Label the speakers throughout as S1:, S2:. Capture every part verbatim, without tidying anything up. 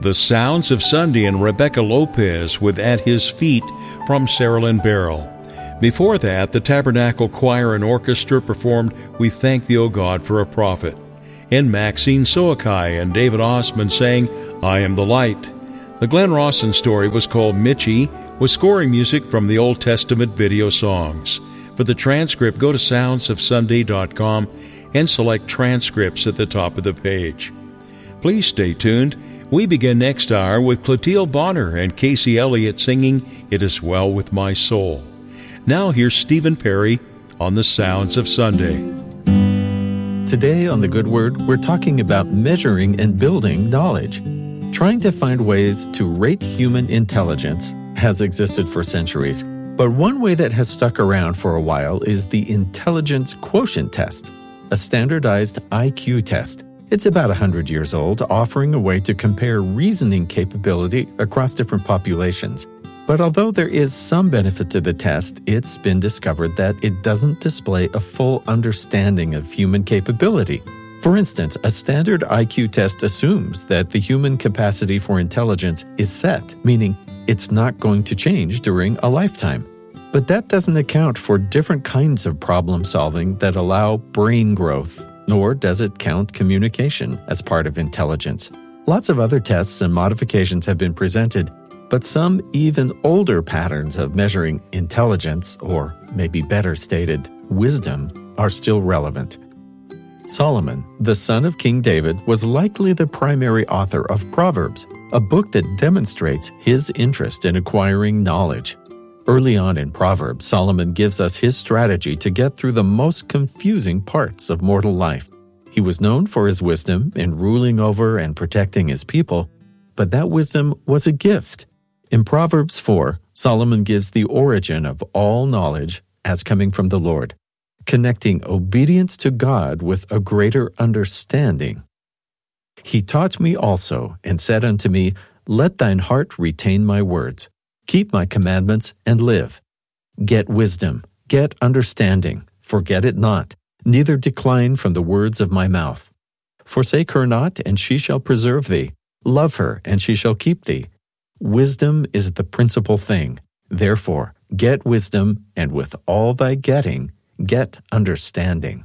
S1: The Sounds of Sunday and Rebecca Lopez with At His Feet from Sarah Lynn Barrell. Before that, the Tabernacle Choir and Orchestra performed We Thank Thee, O God, for a Prophet. And Maxine Soakai and David Osmond sang I Am the Light. The Glenn Rawson story was called Mitchie, with scoring music from the Old Testament video songs. For the transcript, go to sounds of sunday dot com and select transcripts at the top of the page. Please stay tuned. We begin next hour with Clotilde Bonner and Casey Elliott singing It Is Well With My Soul. Now here's Stephen Perry on the Sounds of Sunday.
S2: Today on The Good Word, we're talking about measuring and building knowledge. Trying to find ways to rate human intelligence has existed for centuries, but one way that has stuck around for a while is the Intelligence Quotient Test, a standardized I Q test. It's about one hundred years old, offering a way to compare reasoning capability across different populations. But although there is some benefit to the test, it's been discovered that it doesn't display a full understanding of human capability. For instance, a standard I Q test assumes that the human capacity for intelligence is set, meaning it's not going to change during a lifetime. But that doesn't account for different kinds of problem solving that allow brain growth, nor does it count communication as part of intelligence. Lots of other tests and modifications have been presented, but some even older patterns of measuring intelligence, or maybe better stated, wisdom, are still relevant. Solomon, the son of King David, was likely the primary author of Proverbs, a book that demonstrates his interest in acquiring knowledge. Early on in Proverbs, Solomon gives us his strategy to get through the most confusing parts of mortal life. He was known for his wisdom in ruling over and protecting his people, but that wisdom was a gift. In Proverbs four, Solomon gives the origin of all knowledge as coming from the Lord, connecting obedience to God with a greater understanding. He taught me also, and said unto me, Let thine heart retain my words. Keep my commandments and live. Get wisdom, get understanding, forget it not, neither decline from the words of my mouth. Forsake her not, and she shall preserve thee. Love her, and she shall keep thee. Wisdom is the principal thing. Therefore, get wisdom, and with all thy getting, get understanding.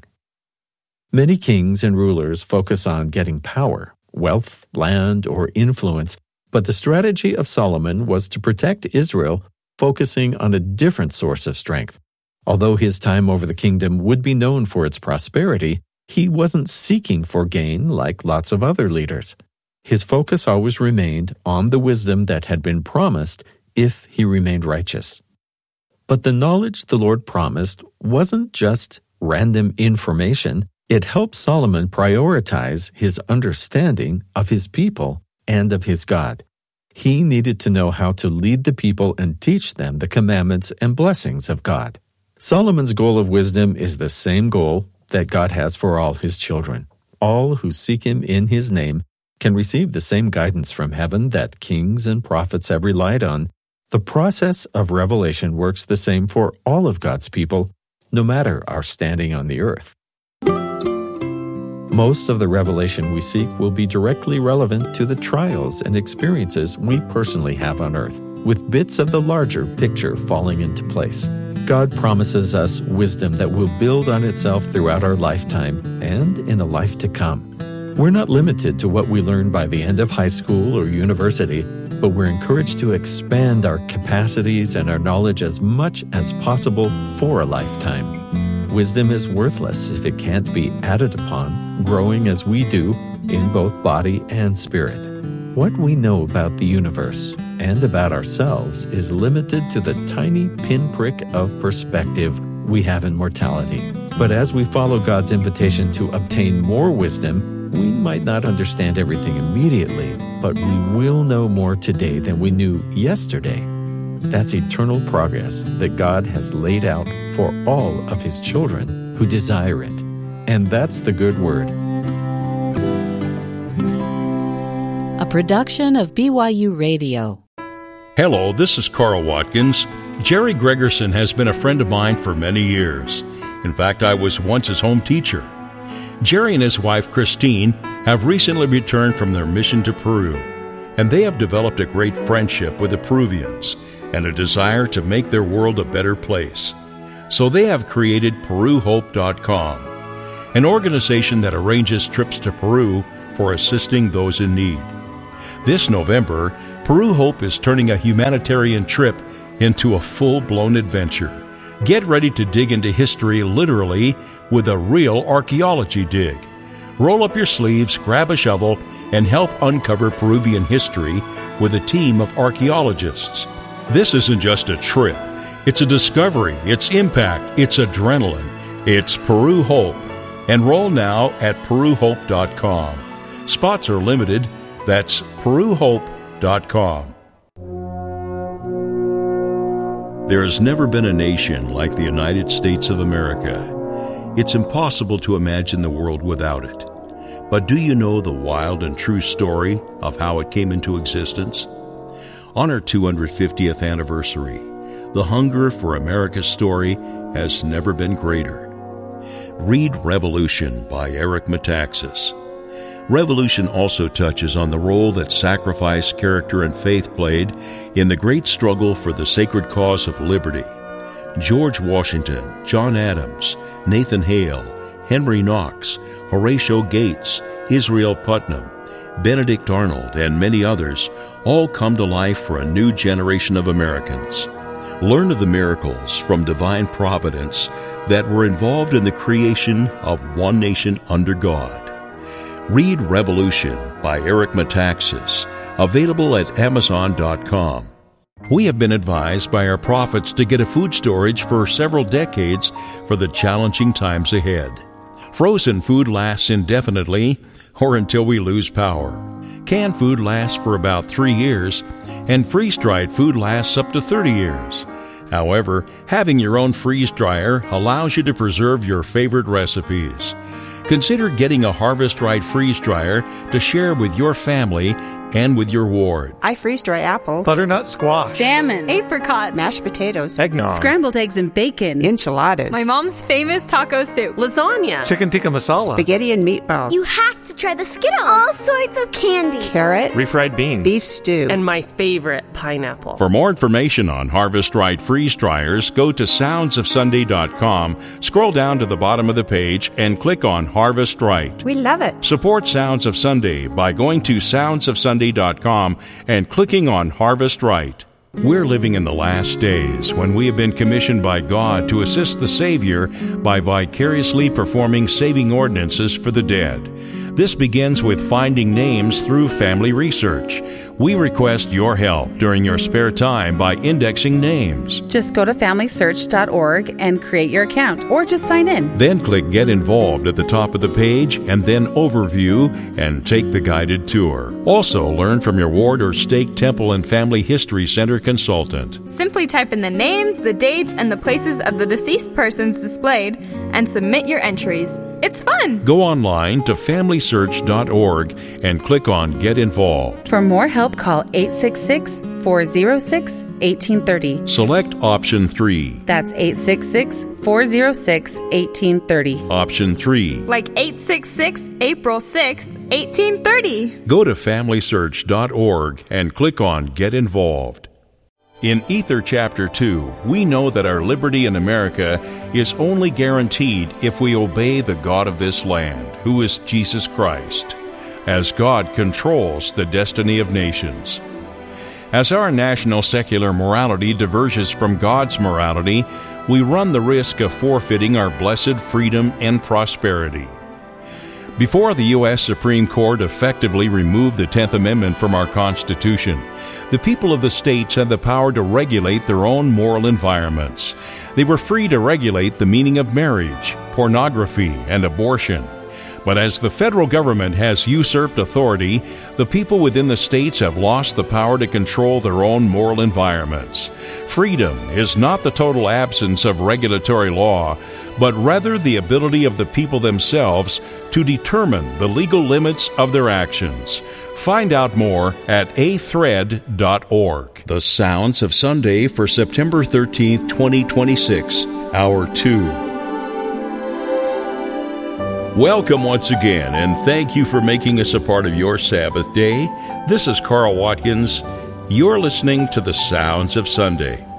S2: Many kings and rulers focus on getting power, wealth, land, or influence, but the strategy of Solomon was to protect Israel, focusing on a different source of strength. Although his time over the kingdom would be known for its prosperity, he wasn't seeking for gain like lots of other leaders. His focus always remained on the wisdom that had been promised if he remained righteous. But the knowledge the Lord promised wasn't just random information. It helped Solomon prioritize his understanding of his people and of his God. He needed to know how to lead the people and teach them the commandments and blessings of God. Solomon's goal of wisdom is the same goal that God has for all his children. All who seek him in his name can receive the same guidance from heaven that kings and prophets have relied on. The process of revelation works the same for all of God's people, no matter our standing on the earth. Most of the revelation we seek will be directly relevant to the trials and experiences we personally have on earth, with bits of the larger picture falling into place. God promises us wisdom that will build on itself throughout our lifetime and in a life to come. We're not limited to what we learn by the end of high school or university, but we're encouraged to expand our capacities and our knowledge as much as possible for a lifetime. Wisdom is worthless if it can't be added upon, growing as we do in both body and spirit. What we know about the universe and about ourselves is limited to the tiny pinprick of perspective we have in mortality. But as we follow God's invitation to obtain more wisdom, we might not understand everything immediately, but we will know more today than we knew yesterday. That's eternal progress that God has laid out for all of his children who desire it. And that's the good word.
S3: A production of B Y U Radio.
S1: Hello, this is Carl Watkins. Jerry Gregerson has been a friend of mine for many years. In fact, I was once his home teacher. Jerry and his wife, Christine, have recently returned from their mission to Peru. and they have developed a great friendship with the Peruvians and a desire to make their world a better place. So they have created Peru Hope dot com, an organization that arranges trips to Peru for assisting those in need. This November, Peru Hope is turning a humanitarian trip into a full-blown adventure. Get ready to dig into history literally with a real archaeology dig. Roll up your sleeves, grab a shovel, and help uncover Peruvian history with a team of archaeologists. This isn't just a trip. It's a discovery, it's impact, it's adrenaline. It's Peru Hope. Enroll now at Peru Hope dot com. Spots are limited. That's Peru Hope dot com. There has never been a nation like the United States of America. It's impossible to imagine the world without it. But do you know the wild and true story of how it came into existence? On our two hundred fiftieth anniversary, the hunger for America's story has never been greater. Read Revolution by Eric Metaxas. Revolution also touches on the role that sacrifice, character, and faith played in the great struggle for the sacred cause of liberty. George Washington, John Adams, Nathan Hale, Henry Knox, Horatio Gates, Israel Putnam, Benedict Arnold, and many others all come to life for a new generation of Americans. Learn of the miracles from divine providence that were involved in the creation of one nation under God. Read Revolution by Eric Metaxas, available at Amazon dot com. We have been advised by our prophets to get a food storage for several decades for the challenging times ahead. Frozen food lasts indefinitely or until we lose power. Canned food lasts for about three years, and freeze-dried food lasts up to thirty years. However, having your own freeze dryer allows you to preserve your favorite recipes. Consider getting a Harvest Right freeze dryer to share with your family and with your ward.
S4: I freeze dry apples,
S5: butternut squash,
S6: salmon, apricots,
S4: mashed potatoes,
S5: eggnog,
S6: scrambled eggs and bacon,
S4: enchiladas,
S7: my mom's famous taco soup, lasagna,
S5: chicken tikka masala,
S4: spaghetti and meatballs.
S8: You have to try the Skittles. All sorts of candy.
S4: Carrots,
S5: refried beans,
S4: beef stew,
S7: and my favorite, pineapple.
S1: For more information on Harvest Right freeze dryers, go to sounds of sunday dot com, scroll down to the bottom of the page, and click on Harvest Right.
S4: We love it.
S1: Support Sounds of Sunday by going to sounds of sunday dot com and clicking on Harvest Right. We're living in the last days when we have been commissioned by God to assist the Savior by vicariously performing saving ordinances for the dead. This begins with finding names through family research. We request your help during your spare time by indexing names.
S6: Just go to family search dot org and create your account, or just sign in.
S1: Then click Get Involved at the top of the page, and then Overview, and take the guided tour. Also, learn from your ward or stake temple and family history center consultant.
S9: Simply type in the names, the dates, and the places of the deceased persons displayed, and submit your entries. It's fun!
S1: Go online to family search dot org and click on Get Involved.
S6: For more help, call eight six six, four zero six, one eight three zero.
S1: Select option three.
S6: That's eight six six, four zero six, one eight three zero.
S1: Option three.
S9: Like eight six six, April sixth, eighteen thirty.
S1: Go to family search dot org and click on Get Involved. In Ether Chapter two, we know that our liberty in America is only guaranteed if we obey the God of this land, who is Jesus Christ, as God controls the destiny of nations. As our national secular morality diverges from God's morality, we run the risk of forfeiting our blessed freedom and prosperity. Before the U S Supreme Court effectively removed the tenth Amendment from our Constitution, the people of the states had the power to regulate their own moral environments. They were free to regulate the meaning of marriage, pornography, and abortion. But as the federal government has usurped authority, the people within the states have lost the power to control their own moral environments. Freedom is not the total absence of regulatory law, but rather the ability of the people themselves to determine the legal limits of their actions. Find out more at a thread dot org. The Sounds of Sunday for September thirteenth, twenty twenty-six, Hour two. Welcome once again, and thank you for making us a part of your Sabbath day. This is Carl Watkins. You're listening to the Sounds of Sunday.